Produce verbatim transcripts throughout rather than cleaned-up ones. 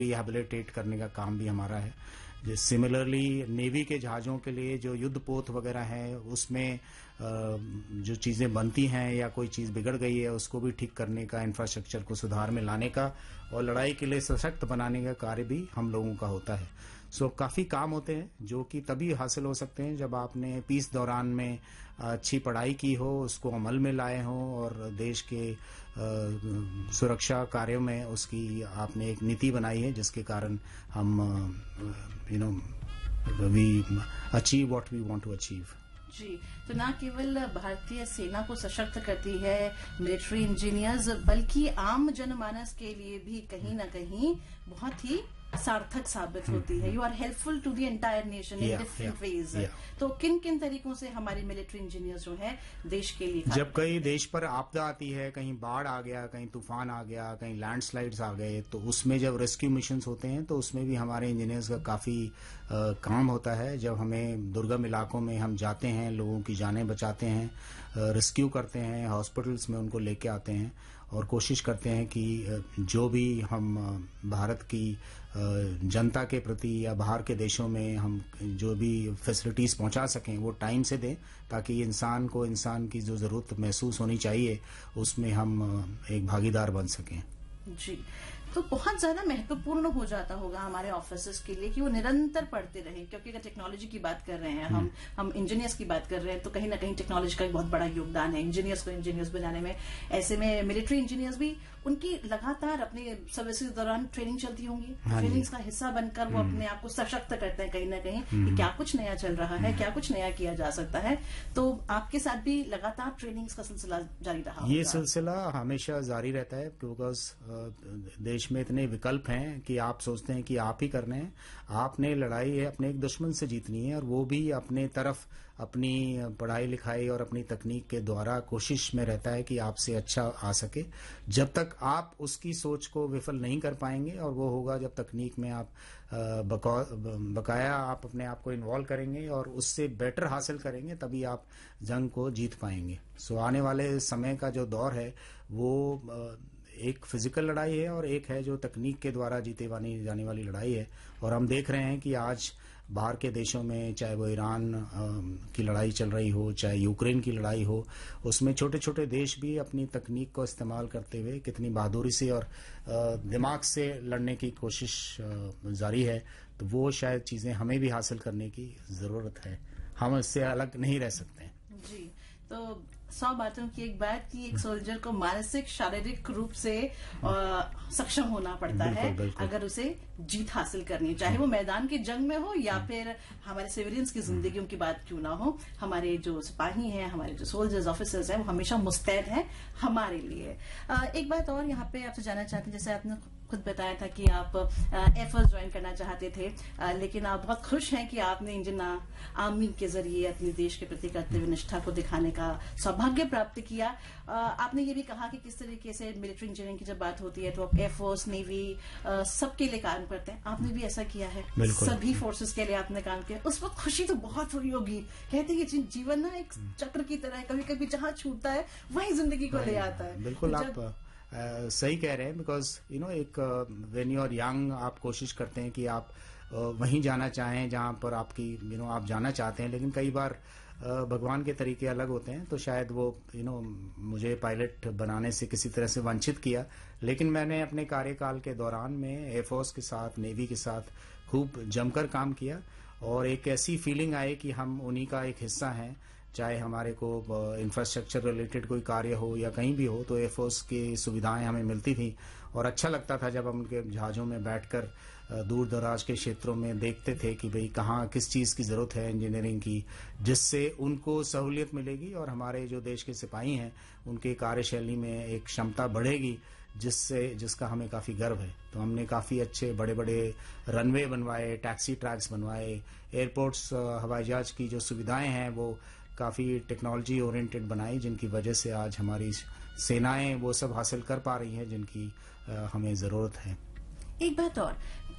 Rehabilitate करने का काम भी हमारा है। सिमिलरली नेवी के जहाज़ों के लिए जो युद्धपोत वगैरह है उसमें जो चीज़ें बनती हैं या कोई चीज़ बिगड़ गई है उसको भी ठीक करने का, इंफ्रास्ट्रक्चर को सुधार में लाने का और लड़ाई के लिए सशक्त बनाने का कार्य भी हम लोगों का होता है। सो so, काफ़ी काम होते हैं जो कि तभी हासिल हो सकते हैं जब आपने पीस दौरान में अच्छी पढ़ाई की हो, उसको अमल में लाए हों और देश के सुरक्षा कार्यों में उसकी आपने एक नीति बनाई है जिसके कारण हम you know we achieve what we want to achieve. जी, तो न केवल भारतीय सेना को सशक्त करती है मिलिट्री इंजीनियर्स, बल्कि आम जनमानस के लिए भी कहीं ना कहीं बहुत ही सार्थक साबित होती है। You are helpful to the entire nation in different ways. तो किन किन तरीकों से हमारे मिलिट्री इंजीनियर्स जो है देश के लिए, जब कहीं देश पर आपदा आती है, कहीं बाढ़ आ गया, कहीं तूफान आ गया, कहीं लैंडस्लाइड्स आ गए, तो उसमें जब रेस्क्यू मिशंस होते हैं तो उसमें भी हमारे इंजीनियर्स का काफी काम होता है। जब हमें दुर्गम इलाकों में हम जाते हैं, लोगों की जानें बचाते हैं, रेस्क्यू करते हैं, हॉस्पिटल्स में उनको लेके आते हैं और कोशिश करते हैं कि जो भी हम भारत की जनता के प्रति या बाहर के देशों में हम जो भी फैसिलिटीज पहुंचा सकें वो टाइम से दें, ताकि इंसान को इंसान की जो जरूरत महसूस होनी चाहिए उसमें हम एक भागीदार बन सकें। जी, तो बहुत ज्यादा महत्वपूर्ण हो जाता होगा हमारे ऑफिसर्स के लिए कि वो निरंतर पढ़ते रहें, क्योंकि अगर टेक्नोलॉजी की बात कर रहे हैं हम हम इंजीनियर्स की बात कर रहे हैं तो कहीं ना कहीं टेक्नोलॉजी का एक बहुत बड़ा योगदान है इंजीनियर्स को इंजीनियर्स बनाने में। ऐसे में मिलिट्री इंजीनियर्स भी उनकी लगातार अपने सर्विस के दौरान ट्रेनिंग चलती होंगी, ट्रेनिंग्स का हिस्सा बनकर वो अपने आप को सशक्त करते हैं कहीं ना कहीं कि क्या कुछ नया चल रहा है, क्या कुछ नया किया जा सकता है। तो आपके साथ भी लगातार ट्रेनिंग्स का सिलसिला जारी रहा? ये सिलसिला हमेशा जारी रहता है, बिकॉज देश में इतने विकल्प हैं कि आप सोचते हैं कि आप ही करने हैं। आपने लड़ाई है अपने एक दुश्मन से जीतनी है और वो भी अपने तरफ अपनी पढ़ाई लिखाई और अपनी तकनीक के द्वारा कोशिश में रहता है कि आपसे अच्छा आ सके। जब तक आप उसकी सोच को विफल नहीं कर पाएंगे, और वो होगा जब तकनीक में आप बकाया आप अपने आप को इन्वॉल्व करेंगे और उससे बेटर हासिल करेंगे, तभी आप जंग को जीत पाएंगे। सो आने वाले समय का जो दौर है वो एक फिजिकल लड़ाई है और एक है जो तकनीक के द्वारा जीते जाने वाली लड़ाई है। और हम देख रहे हैं कि आज बाहर के देशों में, चाहे वो ईरान की लड़ाई चल रही हो, चाहे यूक्रेन की लड़ाई हो, उसमें छोटे छोटे देश भी अपनी तकनीक को इस्तेमाल करते हुए कितनी बहादुरी से और दिमाग से लड़ने की कोशिश जारी है। तो वो शायद चीजें हमें भी हासिल करने की जरूरत है, हम इससे अलग नहीं रह सकते। जी, तो सौ बातों की एक बात कि एक सोल्जर को मानसिक शारीरिक रूप से आ, सक्षम होना पड़ता बिल्कुल, है बिल्कुल। अगर उसे जीत हासिल करनी, चाहे वो मैदान की जंग में हो या फिर हमारे सिविलियंस की जिंदगियों की बात क्यों ना हो, हमारे जो सिपाही हैं, हमारे जो सोल्जर्स ऑफिसर्स हैं, वो हमेशा मुस्तैद हैं हमारे लिए। आ, एक बात और यहाँ पे आपसे जानना चाहते हैं, जैसे आपने खुद बताया था कि आप एयरफोर्स ज्वाइन करना चाहते थे, आ, लेकिन आप बहुत खुश हैं कि आपने इंडियन आर्मी के जरिए अपने देश के प्रति कर्तव्य निष्ठा को दिखाने का सौभाग्य प्राप्त किया। आ, आपने ये भी कहा कि किस तरीके से मिलिट्री इंजीनियरिंग की जब बात होती है तो आप एयरफोर्स, नेवी सबके लिए काम करते हैं। आपने भी ऐसा किया है, सभी फोर्सेस के लिए आपने काम किया। उस वक्त खुशी तो बहुत हुई होगी। कहते हैं कि जीवन ना एक चक्र की तरह है, कभी कभी जहां छूटता है वहीं जिंदगी को ले आता है। बिल्कुल, आप Uh, सही कह रहे हैं, बिकॉज यू नो एक व्हेन यू आर यंग आप कोशिश करते हैं कि आप uh, वहीं जाना चाहें जहां पर आपकी यू नो आप जाना चाहते हैं, लेकिन कई बार uh, भगवान के तरीके अलग होते हैं। तो शायद वो यू नो मुझे पायलट बनाने से किसी तरह से वंचित किया, लेकिन मैंने अपने कार्यकाल के दौरान में एयरफोर्स के साथ, नेवी के साथ खूब जमकर काम किया और एक ऐसी फीलिंग आई कि हम उन्हीं का एक हिस्सा हैं। चाहे हमारे को इंफ्रास्ट्रक्चर रिलेटेड कोई कार्य हो या कहीं भी हो, तो एयरफोर्स की सुविधाएं हमें मिलती थी और अच्छा लगता था जब हम उनके जहाज़ों में बैठकर दूर दराज के क्षेत्रों में देखते थे कि भाई कहाँ किस चीज़ की ज़रूरत है इंजीनियरिंग की, जिससे उनको सहूलियत मिलेगी और हमारे जो देश के सिपाही हैं उनके कार्यशैली में एक क्षमता बढ़ेगी, जिससे जिसका हमें काफ़ी गर्व है। तो हमने काफ़ी अच्छे बड़े बड़े रनवे बनवाए, टैक्सी ट्रैक्स बनवाए, एयरपोर्ट्स, हवाई जहाज की जो सुविधाएं हैं वो काफ़ी टेक्नोलॉजी ओरिएंटेड बनाई, जिनकी वजह से आज हमारी सेनाएं वो सब हासिल कर पा रही हैं जिनकी आ, हमें ज़रूरत है। एक बात और,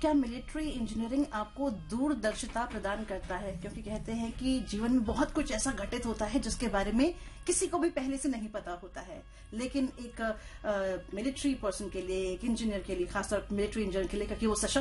क्या मिलिट्री इंजीनियरिंग आपको दूरदर्शिता प्रदान करता है? क्योंकि कहते हैं कि जीवन में बहुत कुछ ऐसा घटित होता है जिसके बारे में किसी को भी पहले से नहीं पता होता है, लेकिन एक मिलिट्री पर्सन के लिए, एक इंजीनियर के लिए, खासतौर मिलिट्री इंजीनियर के लिए, क्योंकि वो सशक्त